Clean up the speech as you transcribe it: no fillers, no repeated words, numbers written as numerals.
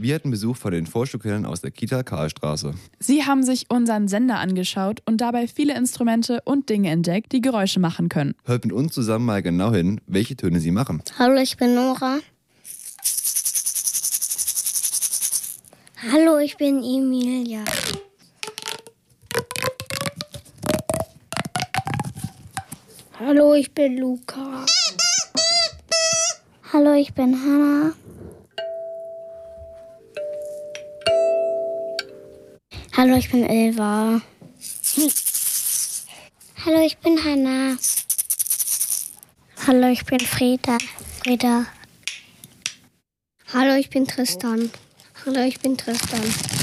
Wir hatten Besuch von den Vorschulkindern aus der Kita Karlstraße. Sie haben sich unseren Sender angeschaut und dabei viele Instrumente und Dinge entdeckt, die Geräusche machen können. Hört mit uns zusammen mal genau hin, welche Töne sie machen. Hallo, ich bin Nora. Hallo, ich bin Emilia. Hallo, ich bin Luca. Hallo, ich bin Hannah. Hallo, ich bin Ilva. Hallo, ich bin Hannah. Hallo, ich bin Freda. Hallo, ich bin Tristan. Hallo, ich bin Tristan.